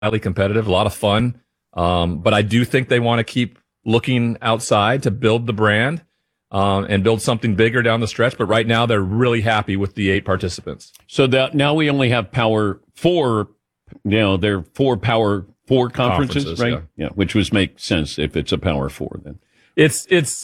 highly competitive, a lot of fun. But I do think they want to keep looking outside to build the brand and build something bigger down the stretch. But right now, they're really happy with the 8 participants. So that now we only have Power 4. There are 4 Power 4 conferences, right? Yeah, which would make sense if it's a Power 4 then. It's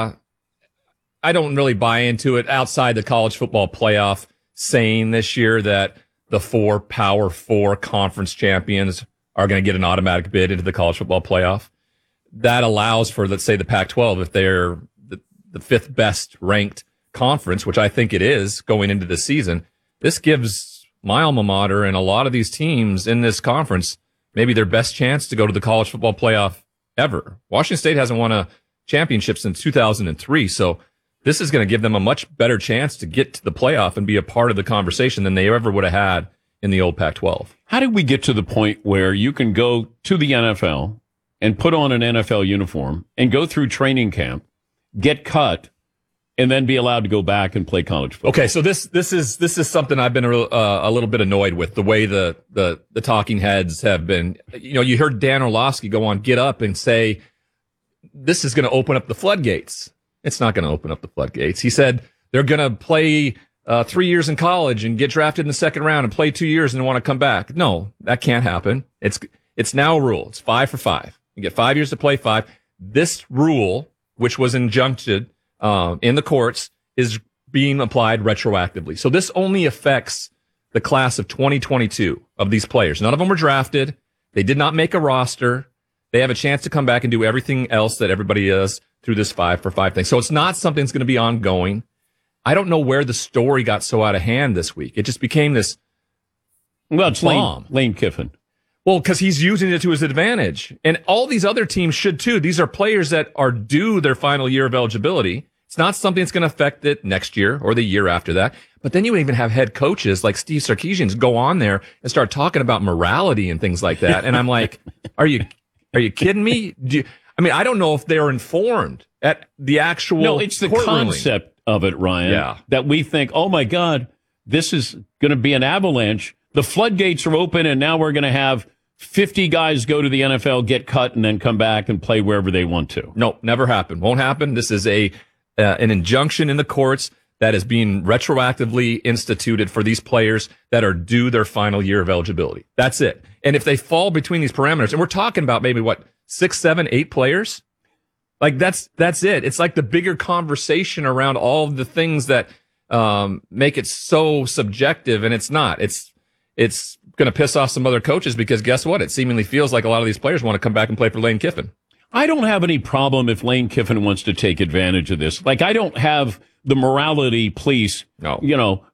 I don't really buy into it outside the college football playoff saying this year that the 4 Power 4 conference champions are going to get an automatic bid into the college football playoff. That allows for, let's say, the Pac-12, if they're the 5th best ranked conference, which I think it is going into the season. This gives my alma mater and a lot of these teams in this conference maybe their best chance to go to the college football playoff ever. Washington State hasn't won a championship since 2003, so this is going to give them a much better chance to get to the playoff and be a part of the conversation than they ever would have had in the old Pac-12. How did we get to the point where you can go to the NFL and put on an NFL uniform and go through training camp, get cut, and then be allowed to go back and play college football? Okay, so this is something I've been a little bit annoyed with, the way the talking heads have been. You heard Dan Orlovsky go on Get Up and say this is going to open up the floodgates. It's not going to open up the floodgates. He said they're going to play 3 years in college and get drafted in the second round and play 2 years and want to come back. No, that can't happen. It's now a rule. It's 5 for 5. You get 5 years to play 5. This rule, which was injuncted in the courts, is being applied retroactively. So this only affects the class of 2022 of these players. None of them were drafted. They did not make a roster. They have a chance to come back and do everything else that everybody does through this 5 for 5 thing. So it's not something that's going to be ongoing. I don't know where the story got so out of hand this week. It just became this. Well, it's Lane Kiffin. Well, because he's using it to his advantage. And all these other teams should too. These are players that are due their final year of eligibility. It's not something that's going to affect it next year or the year after that. But then you even have head coaches like Steve Sarkisian go on there and start talking about morality and things like that. And I'm like, are you kidding me? I don't know if they're informed at the actual. No, it's the concept of it, Ryan. Yeah. That we think, oh my God, this is going to be an avalanche. The floodgates are open, and now we're going to have 50 guys go to the NFL, get cut, and then come back and play wherever they want to. No, never happened. Won't happen. This is an injunction in the courts that is being retroactively instituted for these players that are due their final year of eligibility. That's it. And if they fall between these parameters, and we're talking about maybe 6, 7, 8 players, like that's it. It's like the bigger conversation around all of the things that make it so subjective, and it's not. It's going to piss off some other coaches because guess what? It seemingly feels like a lot of these players want to come back and play for Lane Kiffin. I don't have any problem if Lane Kiffin wants to take advantage of this. Like, I don't have the morality police, going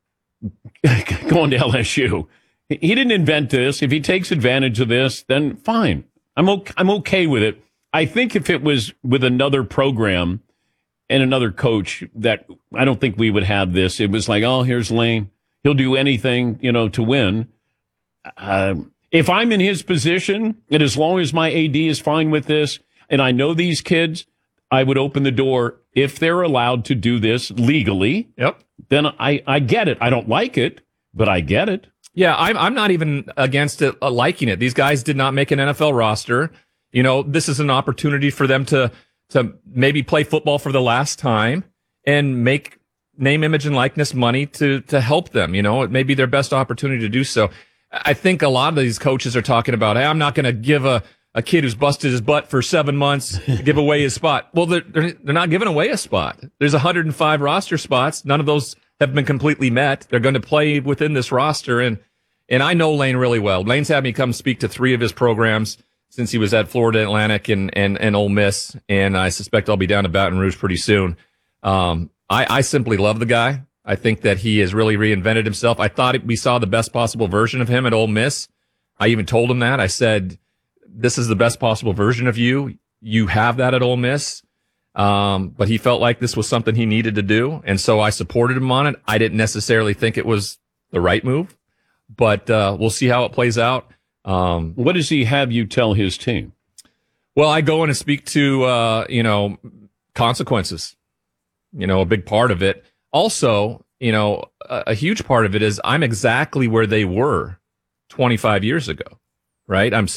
to LSU. He didn't invent this. If he takes advantage of this, then fine. I'm okay with it. I think if it was with another program and another coach, that I don't think we would have this. It was like, oh, here's Lane. He'll do anything, to win. If I'm in his position, and as long as my AD is fine with this, and I know these kids, I would open the door if they're allowed to do this legally. Yep. Then I get it. I don't like it, but I get it. Yeah, I'm not even against it, liking it. These guys did not make an NFL roster. This is an opportunity for them to maybe play football for the last time and make name, image, and likeness money to help them. It may be their best opportunity to do so. I think a lot of these coaches are talking about, hey, I'm not going to give a kid who's busted his butt for 7 months give away his spot. Well, they're not giving away a spot. There's 105 roster spots. None of those have been completely met. They're going to play within this roster. And I know Lane really well. Lane's had me come speak to 3 of his programs since he was at Florida Atlantic and Ole Miss. And I suspect I'll be down to Baton Rouge pretty soon. I simply love the guy. I think that he has really reinvented himself. I thought we saw the best possible version of him at Ole Miss. I even told him that. I said, this is the best possible version of you. You have that at Ole Miss. But he felt like this was something he needed to do. And so I supported him on it. I didn't necessarily think it was the right move, but we'll see how it plays out. What does he have you tell his team? Well, I go in and speak to, consequences. A big part of it. Also, a huge part of it is I'm exactly where they were 25 years ago, right? I'm